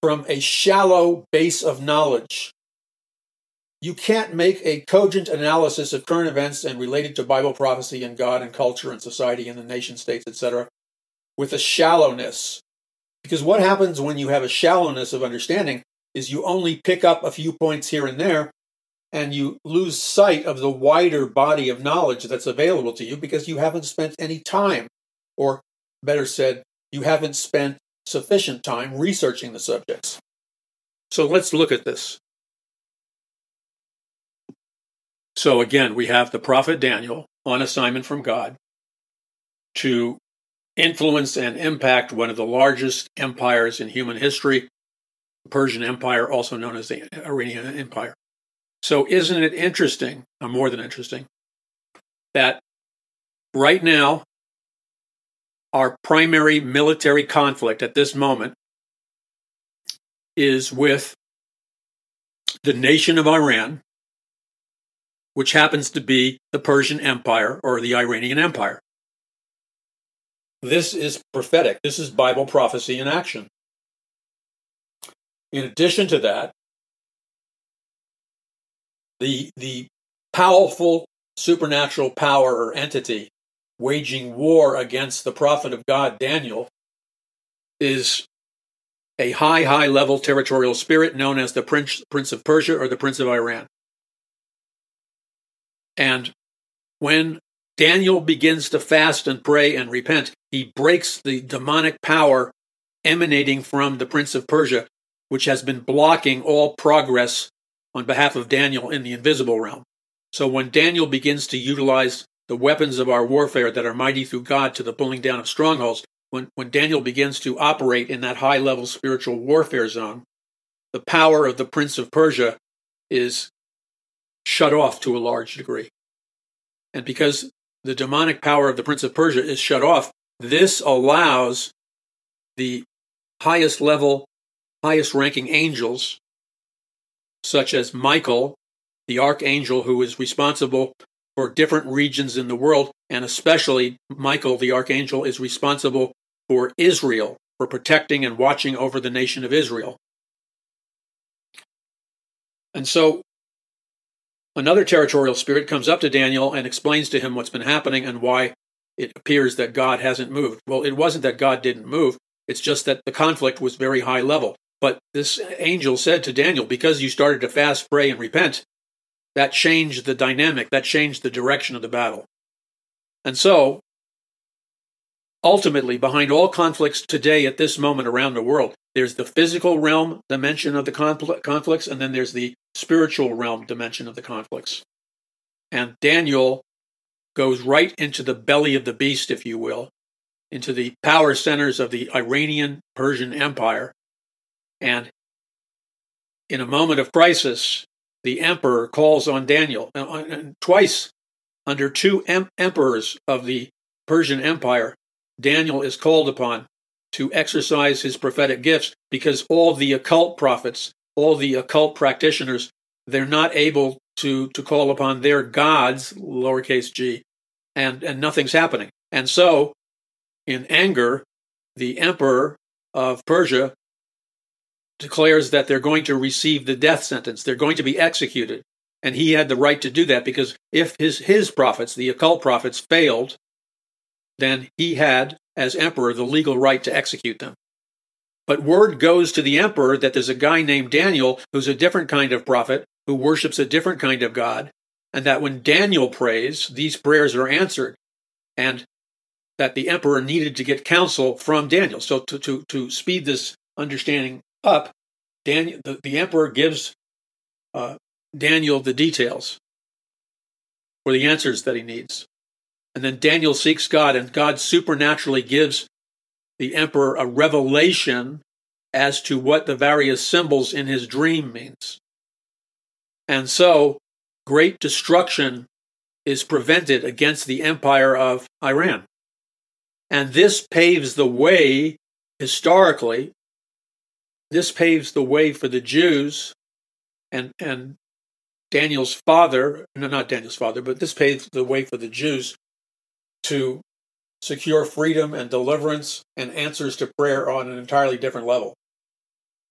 from a shallow base of knowledge. You can't make a cogent analysis of current events and related to Bible prophecy and God and culture and society and the nation states, etc., with a shallowness. Because what happens when you have a shallowness of understanding is you only pick up a few points here and there, and you lose sight of the wider body of knowledge that's available to you because you haven't spent any time, or better said, you haven't spent sufficient time researching the subjects. So let's look at this. So again, we have the prophet Daniel on assignment from God to influence and impact one of the largest empires in human history, the Persian Empire, also known as the Iranian Empire. So isn't it interesting, or more than interesting, that right now our primary military conflict at this moment is with the nation of Iran, which happens to be the Persian Empire or the Iranian Empire. This is prophetic. This is Bible prophecy in action. In addition to that, the powerful supernatural power or entity waging war against the prophet of God, Daniel, is a high level territorial spirit known as the Prince of Persia or the Prince of Iran. And when Daniel begins to fast and pray and repent, he breaks the demonic power emanating from the Prince of Persia, which has been blocking all progress on behalf of Daniel in the invisible realm. So when Daniel begins to utilize the weapons of our warfare that are mighty through God to the pulling down of strongholds, when Daniel begins to operate in that high-level spiritual warfare zone, the power of the Prince of Persia is shut off to a large degree. And because the demonic power of the Prince of Persia is shut off, this allows the highest level, highest ranking angels, such as Michael, the archangel who is responsible for different regions in the world, and especially Michael, the archangel, is responsible for Israel, for protecting and watching over the nation of Israel. And so another territorial spirit comes up to Daniel and explains to him what's been happening and why it appears that God hasn't moved. Well, it wasn't that God didn't move. It's just that the conflict was very high level. But this angel said to Daniel, because you started to fast, pray, and repent, that changed the dynamic, that changed the direction of the battle. And so, ultimately, behind all conflicts today at this moment around the world, there's the physical realm dimension of the conflicts, and then there's the spiritual realm dimension of the conflicts. And Daniel goes right into the belly of the beast, if you will, into the power centers of the Iranian Persian Empire. And in a moment of crisis, the emperor calls on Daniel. And twice, under two emperors of the Persian Empire, Daniel is called upon to exercise his prophetic gifts, because all the occult prophets, all the occult practitioners, they're not able to call upon their gods, lowercase g, and nothing's happening. And so, in anger, the emperor of Persia declares that they're going to receive the death sentence. They're going to be executed. And he had the right to do that, because if his prophets, the occult prophets, failed, then he had, as emperor, the legal right to execute them. But word goes to the emperor that there's a guy named Daniel who's a different kind of prophet, who worships a different kind of God, and that when Daniel prays, these prayers are answered, and that the emperor needed to get counsel from Daniel. So to speed this understanding up, the emperor gives Daniel the details for the answers that he needs. And then Daniel seeks God, and God supernaturally gives the emperor a revelation as to what the various symbols in his dream means. And so great destruction is prevented against the empire of Iran. And this paves the way, historically, this paves the way for the Jews and Daniel's father, no, not Daniel's father, but this paves the way for the Jews to secure freedom and deliverance and answers to prayer on an entirely different level.